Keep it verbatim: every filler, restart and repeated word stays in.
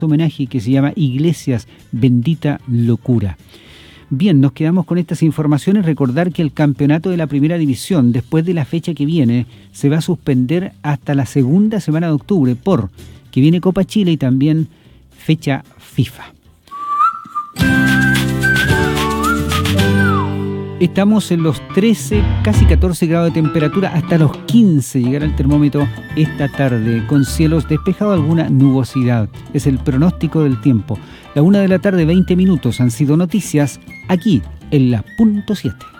homenaje que se llama Iglesias Bendita Locura. Bien, nos quedamos con estas informaciones. Recordar que el campeonato de la primera división, después de la fecha que viene, se va a suspender hasta la segunda semana de octubre, por que viene Copa Chile y también fecha FIFA. Estamos en los trece, casi catorce grados de temperatura, hasta los quince llegará el termómetro esta tarde, con cielos despejados, alguna nubosidad. Es el pronóstico del tiempo. La una de la tarde, veinte minutos, han sido noticias aquí en la punto siete.